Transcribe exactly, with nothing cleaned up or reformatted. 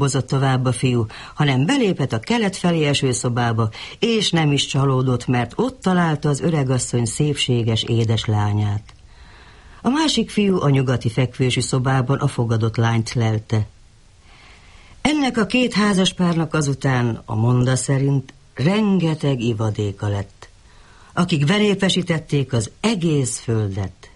hozott tovább a fiú, hanem belépett a kelet felé eső szobába, és nem is csalódott, mert ott találta az öregasszony szépséges édes lányát. A másik fiú a nyugati fekvésű szobában a fogadott lányt lelte. Ennek a két házaspárnak azután, a monda szerint, rengeteg ivadéka lett, akik belépesítették az egész földet.